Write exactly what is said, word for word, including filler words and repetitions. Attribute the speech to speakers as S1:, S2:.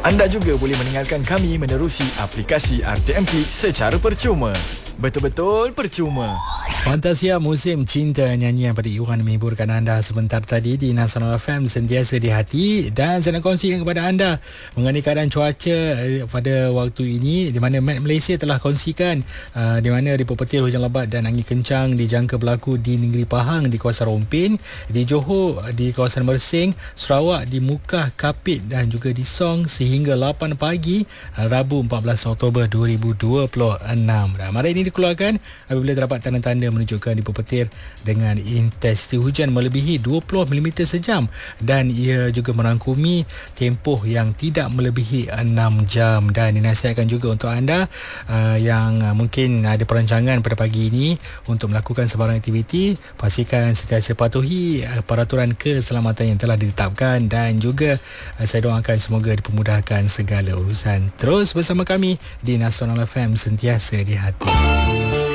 S1: Anda juga boleh mendengarkan kami menerusi aplikasi R T M P secara percuma. Betul-betul percuma.
S2: Fantasia Musim Cinta, nyanyian pada Iwan menghiburkan anda sebentar tadi di Nasional F M, sentiasa di hati. Dan saya nak kongsikan kepada anda mengenai keadaan cuaca pada waktu ini, di mana Met Malaysia telah kongsikan uh, di mana dipepetir hujan lebat dan angin kencang dijangka berlaku di Negeri Pahang, di kawasan Rompin, di Johor, di kawasan Mersing, Sarawak, di Mukah, Kapit dan juga di Song sehingga lapan pagi Rabu empat belas Oktober dua ribu dua puluh enam. Ramalan ini dikeluarkan apabila terdapat tanda-tanda menunjukkan dipepetir dengan intensiti hujan melebihi dua puluh milimeter sejam, dan ia juga merangkumi tempoh yang tidak melebihi enam jam. Dan dinasihatkan juga untuk anda uh, yang uh, mungkin ada perancangan pada pagi ini untuk melakukan sebarang aktiviti, pastikan sentiasa patuhi uh, peraturan keselamatan yang telah ditetapkan, dan juga uh, saya doakan semoga dipermudahkan segala urusan. Terus bersama kami di Nasional F M, sentiasa di hati.